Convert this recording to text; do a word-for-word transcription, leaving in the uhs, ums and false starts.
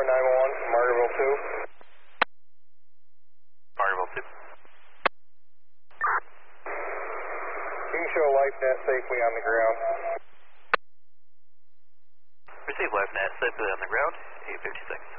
nine one one, Margaretville two. Margaretville two. You can show LifeNet safely on the ground. Receive LifeNet safely on the ground, eight fifty-six.